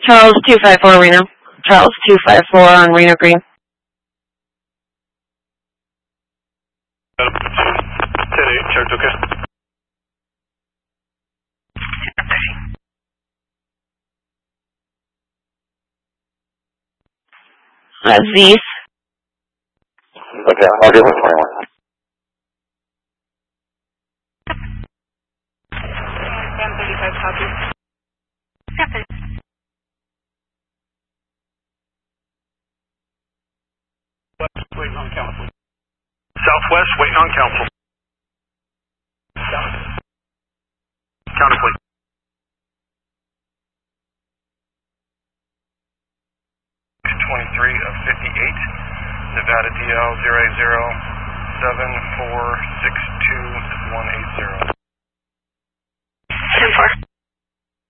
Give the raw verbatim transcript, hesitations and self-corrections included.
Charles two five four Reno. Charles two five four on Reno Green. ten eight, checked, okay. Aziz. Okay, I'll give it twenty-one. M thirty-five copy. West, waiting on council. Southwest, waiting on council. Counter, please. twenty-three of fifty-eight, Nevada D L zero eight zero seven four six two one eight zero. ten four.